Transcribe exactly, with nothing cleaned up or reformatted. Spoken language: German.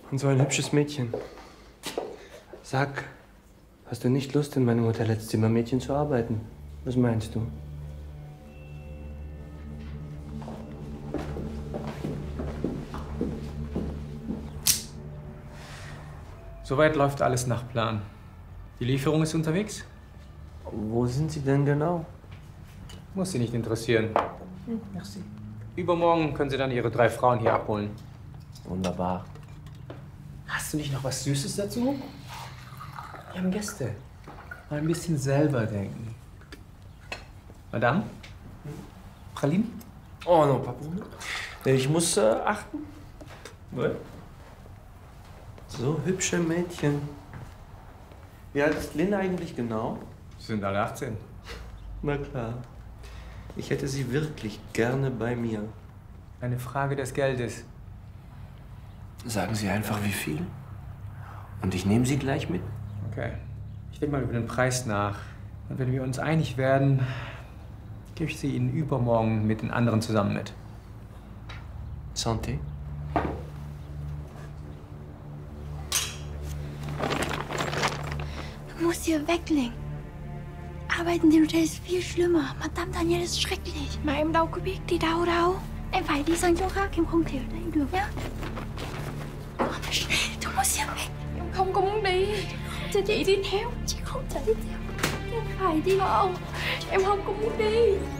Und so ein hübsches Mädchen. Sag, hast du nicht Lust, in meinem Hotel als Zimmermädchen zu arbeiten? Was meinst du? Soweit läuft alles nach Plan. Die Lieferung ist unterwegs? Wo sind Sie denn genau? Muss Sie nicht interessieren. Hm, merci. Übermorgen können Sie dann Ihre drei Frauen hier abholen. Wunderbar. Hast du nicht noch was Süßes dazu? Wir haben Gäste. Mal ein bisschen selber denken. Madame? Pralinen? Oh, no, Papa. Ich muss äh, achten. Was? So hübsche Mädchen. Wie alt ist Lynn eigentlich genau? Sie sind alle achtzehn. Na klar. Ich hätte sie wirklich gerne bei mir. Eine Frage des Geldes. Sagen Sie einfach, wie viel. Und ich nehme sie gleich mit. Okay. Ich denke mal über den Preis nach. Und wenn wir uns einig werden, gebe ich sie Ihnen übermorgen mit den anderen zusammen mit. Santé. Du musst hier weglegen. Arbeiten in dem Hotel ist viel schlimmer. Madame Danielle ist schrecklich. Mà em đâu có biết đi đâu đâu. Em phải đi sang chỗ khác, em không thể ở đây được nhá. Komm schnell, du musst hier weg. Em không có muốn đi. Cho chị đi theo. Chị không thể đi theo. Em phải đi không? Em không có muốn đi.